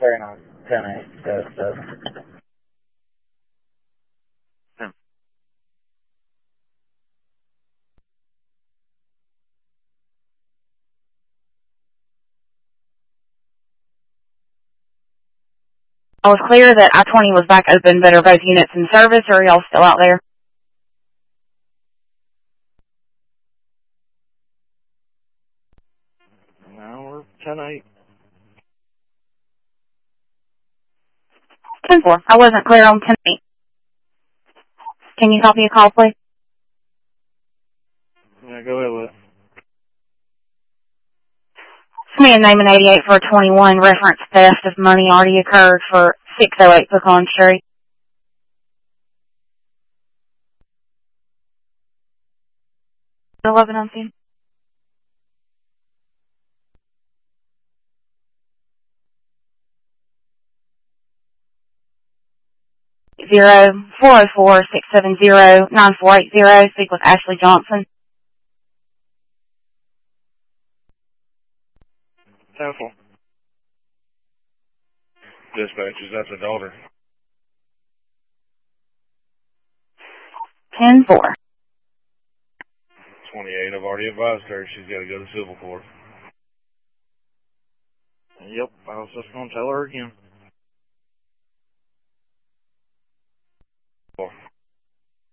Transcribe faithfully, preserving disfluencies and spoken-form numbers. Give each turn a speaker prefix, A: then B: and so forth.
A: clearing on ten eight, go seven.
B: Hmm.
C: I was clear that I twenty was back open, but are both units in service, or are y'all still out there?
B: No, we're ten eight.
C: ten four. I wasn't clear on ten eight. Can you copy a call, please?
B: Yeah, go ahead with it.
C: Me and name an eighty-eight for twenty-one. Reference theft of money already occurred for six oh eight Pecan Street. eleven on scene. Zero four oh four six seven zero nine four eight zero. Speak with Ashley Johnson.
B: ten four. Dispatches, that's a daughter.
C: ten four.
B: twenty-eight, I've already advised her she's got to go to civil court. Yep, I was just going to tell her again.